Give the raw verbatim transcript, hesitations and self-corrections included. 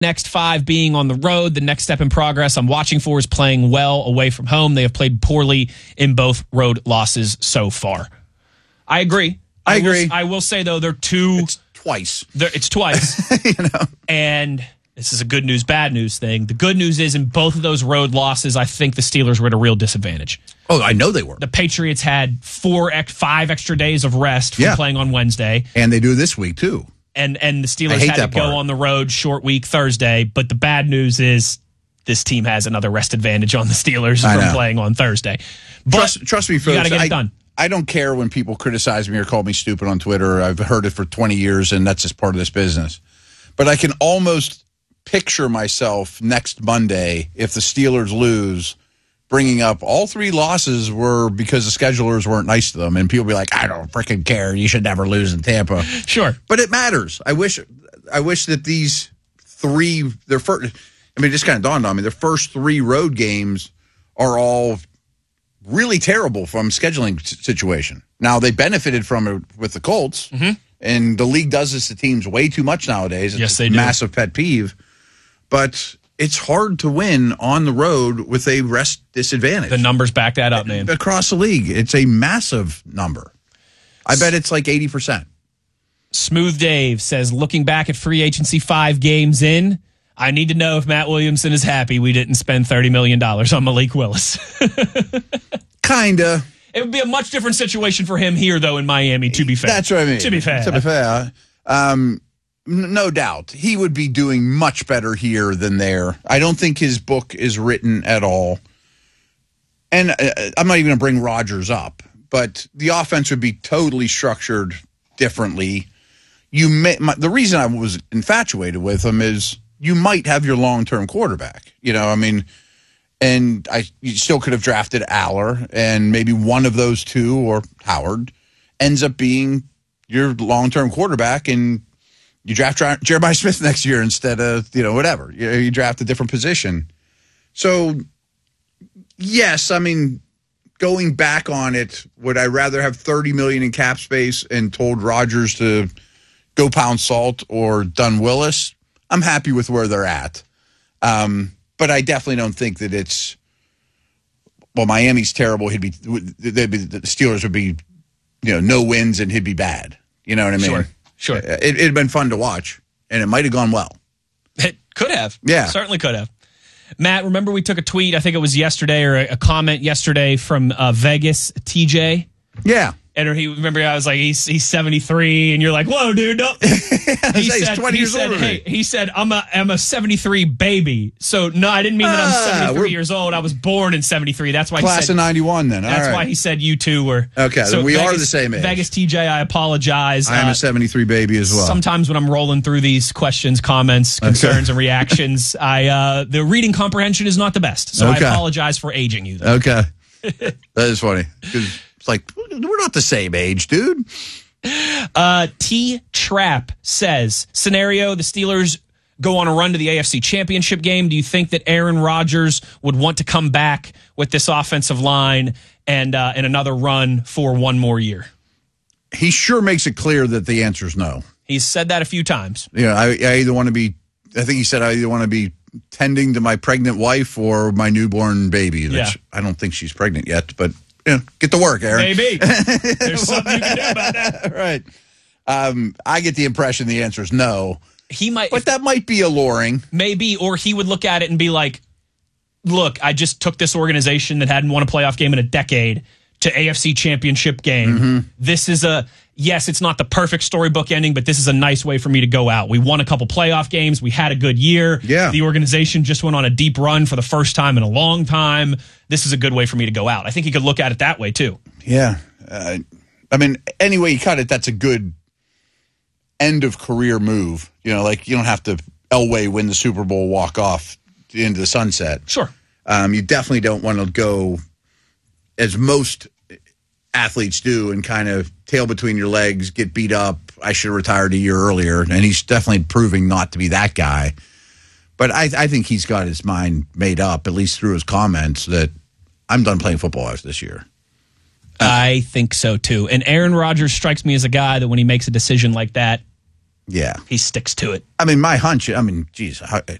next five being on the road. The next step in progress I'm watching for is playing well away from home. They have played poorly in both road losses so far. I agree. I, I agree. Will, I will say, though, they're two. It's twice. They're, it's twice. you know? And this is a good news, bad news thing. The good news is in both of those road losses, I think the Steelers were at a real disadvantage. Oh, I know they were. The Patriots had four, five extra days of rest from yeah. playing on Wednesday. And they do this week, too. And and the Steelers had to go part. on the road short week Thursday. But the bad news is this team has another rest advantage on the Steelers I from know. playing on Thursday. But trust, trust me, folks. You got to get I, it done. I don't care when people criticize me or call me stupid on Twitter. I've heard it for twenty years, and that's just part of this business. But I can almost picture myself next Monday, if the Steelers lose, bringing up all three losses were because the schedulers weren't nice to them, and people be like, I don't freaking care. You should never lose in Tampa. Sure. But it matters. I wish I wish that these three, their first, I mean, it just kind of dawned on me, their first three road games are all really terrible from scheduling situation. Now, they benefited from it with the Colts, mm-hmm. and the league does this to teams way too much nowadays. It's yes, a they do. Massive pet peeve. But it's hard to win on the road with a rest disadvantage. The numbers back that up, man. Across the league, it's a massive number. I bet it's like eighty percent. Smooth Dave says, looking back at free agency five games in, I need to know if Matt Williamson is happy we didn't spend thirty million dollars on Malik Willis. Kinda. It would be a much different situation for him here, though, in Miami, to be fair. That's what I mean. To be fair. To be fair. Um, n- no doubt. He would be doing much better here than there. I don't think his book is written at all. And uh, I'm not even going to bring Rodgers up, but the offense would be totally structured differently. You may, my, the reason I was infatuated with him is you might have your long-term quarterback. You know, I mean, and I you still could have drafted Aller, and maybe one of those two or Howard ends up being your long-term quarterback, and you draft Jeremiah Smith next year instead of, you know, whatever. You, you draft a different position. So, yes, I mean, going back on it, would I rather have thirty million dollars in cap space and told Rodgers to go pound salt or done Willis? I'm happy with where they're at. Um, but I definitely don't think that it's, well, Miami's terrible. He'd be, they'd be, the Steelers would be, you know, no wins and he'd be bad. You know what I mean? Sure, sure. It, it'd have been fun to watch, and it might have gone well. It could have. Yeah. Certainly could have. Matt, remember we took a tweet, I think it was yesterday, or a, a comment yesterday from uh, Vegas T J? Yeah. And he remember I was like, he's he's seventy-three, and you're like, whoa, dude, no. He he's said, twenty he years said, older than hey, me. he said, I'm a I'm a seventy-three baby. So no, I didn't mean that I'm Ah, seventy-three we're- years old. I was born in seventy-three. That's why he Class said of ninety-one then. All That's right. why he said you two were. Okay, then we are the same age. Vegas T J, I apologize. I am Uh, a seventy-three baby as well. Sometimes when I'm rolling through these questions, comments, concerns, and reactions, I uh, the reading comprehension is not the best. So Okay. I apologize for aging you. Though. Okay. That is funny. 'Cause it's like, we're not the same age, dude. Uh, T Trap says, scenario, the Steelers go on a run to the A F C Championship game. Do you think that Aaron Rodgers would want to come back with this offensive line and uh, and another run for one more year? He sure makes it clear that the answer is no. He's said that a few times. You know, I, I either want to be, I think he said I either want to be tending to my pregnant wife or my newborn baby, which Yeah. I don't think she's pregnant yet, but you know, get to work, Aaron. Maybe. There's something you can do about that. Right. Um, I get the impression the answer is no, He might, but that might be alluring. maybe, or he would look at it and be like, look, I just took this organization that hadn't won a playoff game in a decade to A F C Championship game. Mm-hmm. This is a, yes, it's not the perfect storybook ending, but this is a nice way for me to go out. We won a couple playoff games. We had a good year. Yeah. The organization just went on a deep run for the first time in a long time. This is a good way for me to go out. I think he could look at it that way too. Yeah. Uh, I mean, any way you cut it, that's a good end of career move. You know, like you don't have to Elway win the Super Bowl, walk off into the sunset. Sure. Um, you definitely don't want to go, as most athletes do, and kind of tail between your legs, get beat up. I should have retired a year earlier. And he's definitely proving not to be that guy. But I, I think he's got his mind made up, at least through his comments, that I'm done playing football after this year. I think so too. And Aaron Rodgers strikes me as a guy that when he makes a decision like that, Yeah. He sticks to it. I mean, my hunch, I mean, geez, how,